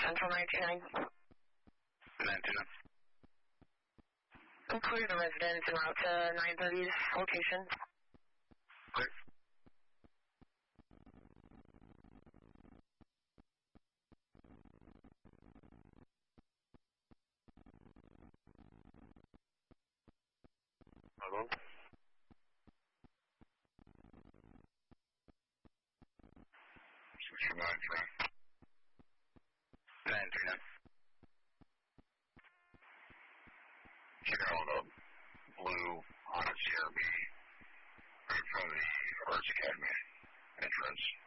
Central 99. 99. Clear the residence en route to 930's location. Clear. Hello? 939. Check out the blue Honda CRV right in front of the Arts Academy entrance.